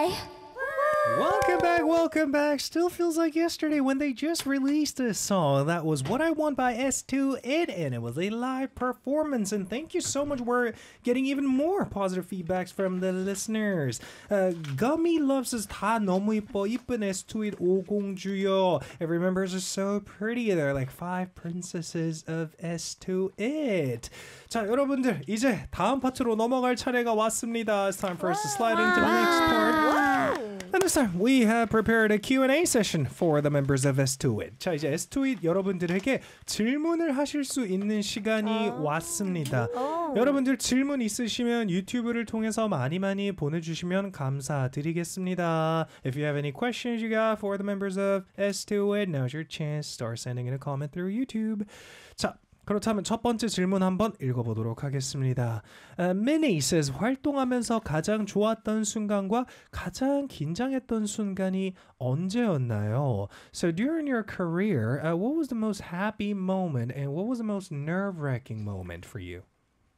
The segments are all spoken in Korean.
Welcome back. Still feels like yesterday when they just released a song. That was What I Want by S2IT, and it was a live performance. And thank you so much. We're getting even more positive feedbacks from the listeners. Gummy loves us. 다 너무 이뻐. 이쁜 S2IT 오공주요. Every members are so pretty. They're like 5 princesses of S2IT. 자, 여러분들 이제 다음 파트로 넘어갈 차례가 왔습니다. It's time for us to slide into the next part. And this time we have prepared a Q&A session for the members of S2IT. 자, 이제 S2IT 여러분들에게 질문을 하실 수 있는 시간이 왔습니다. 여러분들 질문 있으시면 유튜브를 통해서 많이 보내주시면 감사드리겠습니다. If you have any questions you got for the members of S2IT, now's your chance. Start sending in a comment through YouTube. 자, 그렇다면 첫 번째 질문 한번 읽어보도록 하겠습니다. Minnie says, 활동하면서 가장 좋았던 순간과 가장 긴장했던 순간이 언제였나요? So during your career, what was the most happy moment and what was the most nerve-wracking moment for you?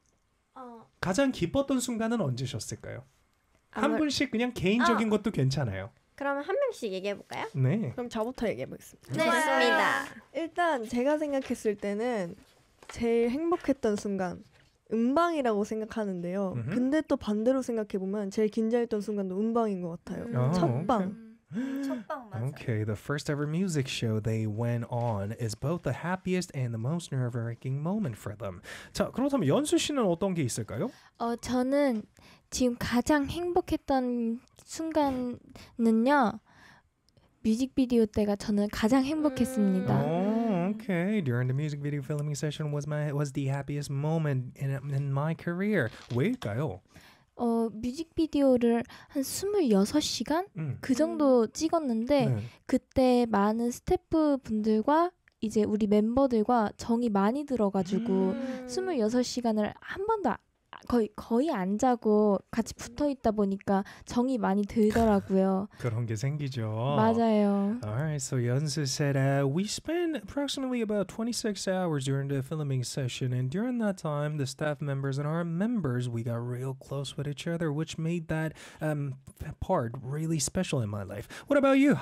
가장 기뻤던 순간은 언제셨을까요? 한 분씩 그냥 개인적인 것도 괜찮아요. 그러면 한 명씩 얘기해볼까요? 네. 그럼 저부터 얘기해보겠습니다. 네, 좋습니다. 일단 제가 생각했을 때는 제일 행복했던 순간 음방이라고 생각하는데요. 근데 또 반대로 생각해보면 제일 긴장했던 순간도 음방인 것 같아요. 첫방. 첫방 맞아. Okay, the first ever music show they went on is both the happiest and the most nerve-wracking moment for them. 자, 그렇다면 연수 씨는 어떤 게 있을까요? 저는 지금 가장 행복했던 순간은요. 뮤직비디오 때가 저는 가장 행복했습니다. Okay. During the music video filming session was the happiest moment in my career. 왜일까요? 뮤직비디오를 한 26시간? 그 정도 찍었는데 그때 많은 스태프분들과 이제 우리 멤버들과 정이 많이 들어가지고 26시간을 한 번도 거의 안 자고 같이 붙어 있다 보니까 정이 많이 들더라고요. 그런 게 생기죠. 맞아요. Alright, so Yeonsu said we spent approximately about 26 hours during the filming session, and during that time, the staff members and our members, we got real close with each other, which made that part really special in my life. What about you?